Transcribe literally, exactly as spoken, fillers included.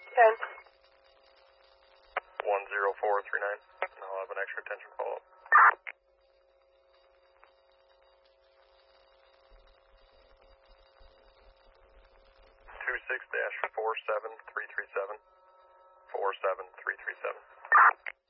ten. one zero four three nine. I'll have an extra attention follow-up. two six dash four seven three three seven. four seven three three seven.